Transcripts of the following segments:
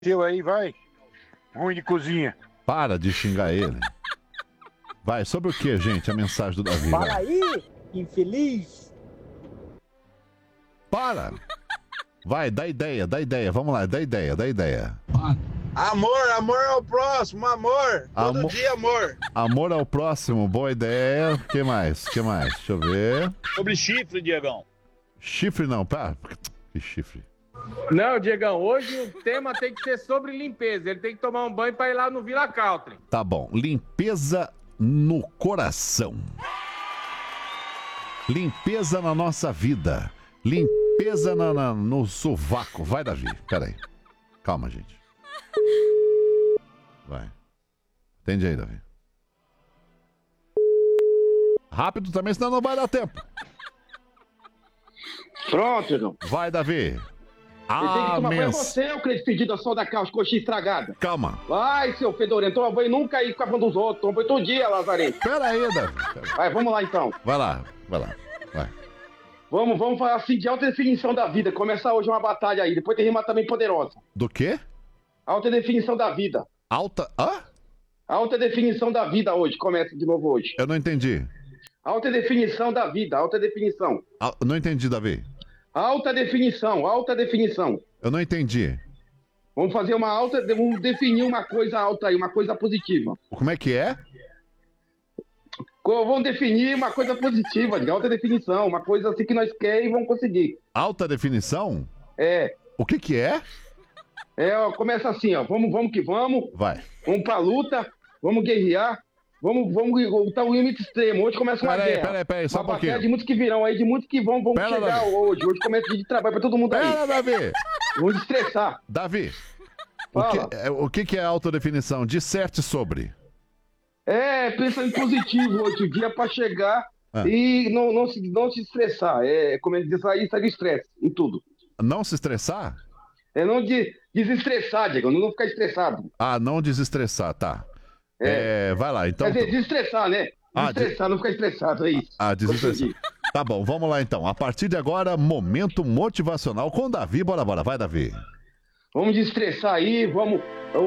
Teu aí, vai. Ruim de cozinha. Para de xingar ele. Vai, sobre o que, gente? A mensagem do Davi. Fala Vai. aí, infeliz. Para! Vai, dá ideia. Vamos lá, dá ideia. Amor é o próximo, amor. Todo Amor. dia, amor. Amor ao próximo, boa ideia. O que mais? Deixa eu ver. Sobre chifre, Diegão. Chifre não, pá. Que chifre? Não, Diegão, hoje o tema tem que ser sobre limpeza. Ele tem que tomar um banho pra ir lá no Vila Country. Tá bom. Limpeza no coração. Limpeza na nossa vida. Limpeza no sovaco. Vai, Davi. Pera aí. Calma, gente. Vai. Atende aí, Davi. Rápido também, senão não vai dar tempo. Pronto, irmão. Vai, Davi. Ele tem que tomar banho Amém. você, o crente pedido a sol da calça, coxinha estragada. Calma. Vai, seu fedorento, toma banho nunca aí com a mão dos outros, toma banho todo dia, Lazarento. Pera aí, Davi. Pera. Vai, vamos lá então. Vai lá. Vai. Vamos falar assim de alta definição da vida. Começa hoje uma batalha aí, depois tem rima também poderosa. Do quê? Alta definição da vida. Alta... Hã? Alta definição da vida hoje, começa de novo hoje. Eu não entendi. Alta definição da vida, alta definição. Não entendi, Davi. Alta definição. Eu não entendi. Vamos fazer vamos definir uma coisa alta aí, uma coisa positiva. Como é que é? Vamos definir uma coisa positiva, de alta definição, uma coisa assim que nós queremos e vamos conseguir. Alta definição? É. O que é? Ó, começa assim, ó, vamos que vamos, Vai. vamos pra luta, vamos guerrear, vamos lutar o limite extremo. Hoje começa uma guerra. Peraí, só uma um pouquinho. batalha de muitos que virão aí, de muitos que vão Pera, chegar Davi. hoje. Hoje começa o dia de trabalho pra todo mundo aí. Pera, Davi. Vamos estressar. Davi, Fala. o que é autodefinição? Disserte sobre. Pensa em positivo hoje, o dia pra chegar e não se estressar. Como é que diz aí, sai do estresse em tudo. Não se estressar? Não desestressar, Diego, não ficar estressado. Ah, não desestressar, tá. Vai lá, então. Quer dizer, desestressar, né? Desestressar, não ficar estressado, é isso. Desestressar. Tá bom, vamos lá então. A partir de agora, momento motivacional com Davi. Bora. Vai, Davi. Vamos desestressar aí, vou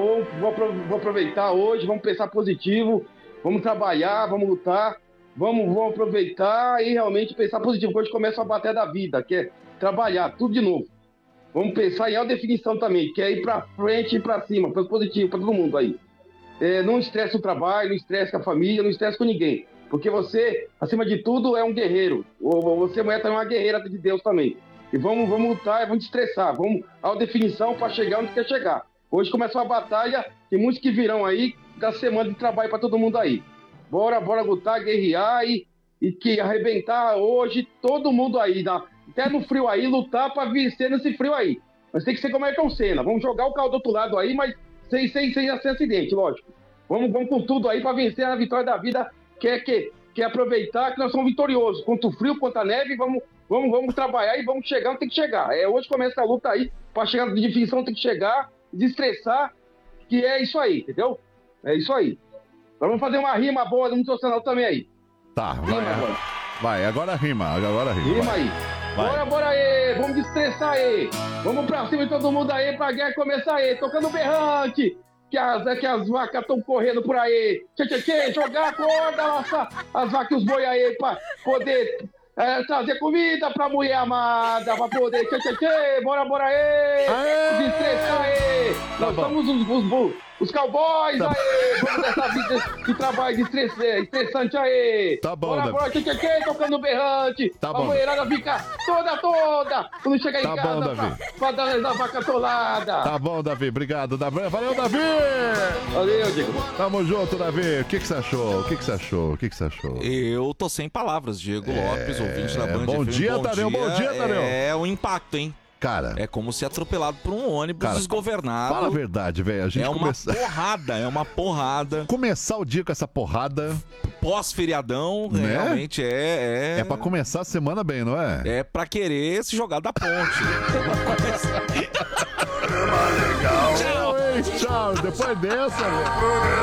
aproveitar hoje, vamos pensar positivo, vamos trabalhar, vamos lutar, vamos aproveitar e realmente pensar positivo. Hoje começa a batalha da vida, que é trabalhar, tudo de novo. Vamos pensar em alta definição também, que é ir pra frente e pra cima, para positivo, pra todo mundo aí. Não estresse o trabalho, não estresse com a família, não estresse com ninguém. Porque você, acima de tudo, é um guerreiro. Você, mulher, também é uma guerreira de Deus também. E vamos lutar, vamos estressar. Vamos à definição para chegar onde quer chegar. Hoje começa uma batalha, tem muitos que virão aí da semana de trabalho para todo mundo aí. Bora lutar, guerrear e que arrebentar hoje todo mundo aí. Até no frio aí, lutar para vencer nesse frio aí. Mas tem que ser como Ayrton Senna. Vamos jogar o carro do outro lado aí, mas sem acidente, lógico. Vamos com tudo aí para vencer a vitória da vida, que é aproveitar que nós somos vitoriosos. Contra o frio, contra a neve, vamos trabalhar e vamos chegar onde tem que chegar. Hoje começa a luta aí, para chegar na definição tem que chegar, desestressar, que é isso aí, entendeu? É isso aí. Nós vamos fazer uma rima boa no emocional também aí. Tá, Rima vai, agora rima. Rima aí. Vai. Bora aí, vamos desestressar aí. Vamos pra cima de todo mundo aí, pra guerra começar aí. Tocando berrante, que as vacas estão correndo por aí. Jogar a corda, laçar as vacas e os boi aí, pra poder trazer comida pra mulher amada, pra poder. Bora aí. Desestressar aí. Nós somos os cowboys aí. Vamos nessa vida de trabalho estressante aí. Tá bom, Davi. Bora, tocando berrante. Tá A bom. mulherada fica toda. Quando chegar Tá em bom, casa, Davi. pra dar a vaca atolada. Tá bom, Davi. Obrigado, Davi. Valeu, Davi. Valeu, Diego. Tamo junto, Davi. O que você achou? Eu tô sem palavras, Diego Lopes, ouvinte da Band bom FM. dia, Tadeu. Bom dia, Tadeu. É um impacto, hein? Cara, É como ser atropelado por um ônibus desgovernado. fala a verdade, velho. A gente É uma porrada. Começar o dia com essa porrada Pós-feriadão, Né? realmente é é pra começar a semana bem, não é? É pra querer se jogar da ponte. Tchau, hein? Tchau. Depois dessa, velho.